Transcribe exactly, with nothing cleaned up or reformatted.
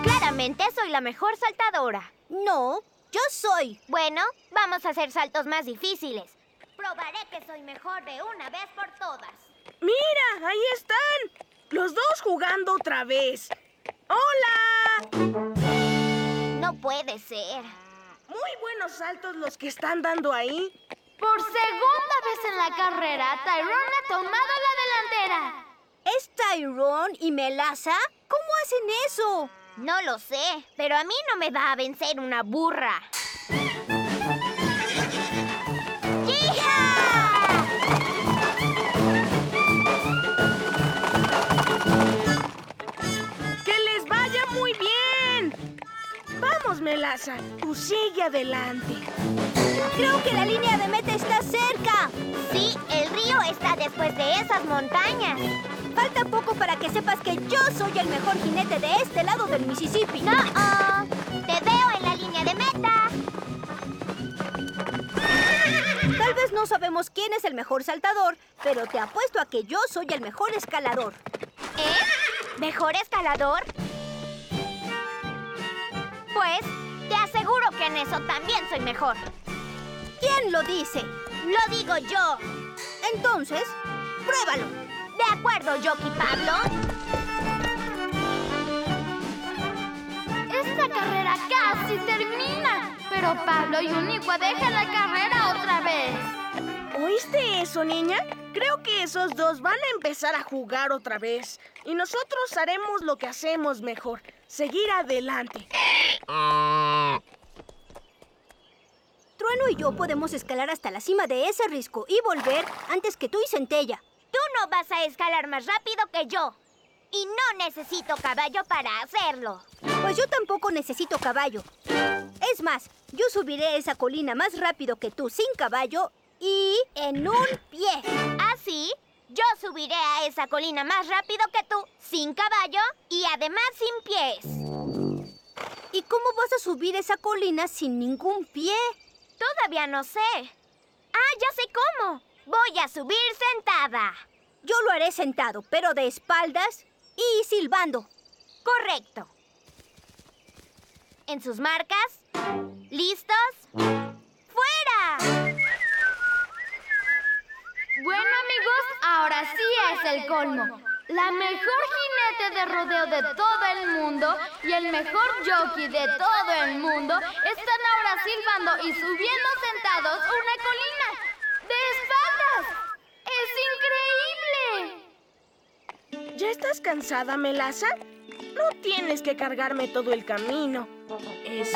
Claramente soy la mejor saltadora. No, yo soy. Bueno, vamos a hacer saltos más difíciles. Probaré que soy mejor de una vez por todas. ¡Mira! ¡Ahí están! Los dos jugando otra vez. ¡Hola! No puede ser. Muy buenos saltos los que están dando ahí. Por segunda vez en la carrera, Tyrone ha tomado la delantera. ¿Es Tyrone y Melasa? ¿Cómo hacen eso? No lo sé, pero a mí no me va a vencer una burra. ¡Yija! ¡Que les vaya muy bien! Vamos, Melasa, tú sigue adelante. Creo que la línea de meta está cerca. Sí, el río está después de esas montañas. Falta poco para que sepas que yo soy el mejor jinete de este lado del Mississippi. ¡No! -oh! ¡Te veo en la línea de meta! Tal vez no sabemos quién es el mejor saltador, pero te apuesto a que yo soy el mejor escalador. ¿Eh? ¿Mejor escalador? Pues, te aseguro que en eso también soy mejor. ¿Quién lo dice? ¡Lo digo yo! Entonces, pruébalo. De acuerdo, Jockey Pablo. Esta carrera casi termina, pero Pablo y Uniqua dejan la carrera otra vez. ¿Oíste eso, niña? Creo que esos dos van a empezar a jugar otra vez. Y nosotros haremos lo que hacemos mejor. Seguir adelante. Trueno y yo podemos escalar hasta la cima de ese risco y volver antes que tú y Centella. Tú no vas a escalar más rápido que yo. Y no necesito caballo para hacerlo. Pues yo tampoco necesito caballo. Es más, yo subiré esa colina más rápido que tú sin caballo y en un pie. Así, yo subiré a esa colina más rápido que tú sin caballo y además sin pies. ¿Y cómo vas a subir esa colina sin ningún pie? Todavía no sé. Ah, ya sé cómo. Voy a subir sentada. Yo lo haré sentado, pero de espaldas y silbando. Correcto. ¿En sus marcas? ¿Listos? ¡Fuera! Bueno, amigos, ahora sí es el colmo. La mejor jinete de rodeo de todo el mundo y el mejor jockey de todo el mundo están ahora silbando y subiendo sentados una colina de espaldas. ¡Es increíble! ¿Ya estás cansada, Melasa? No tienes que cargarme todo el camino. Es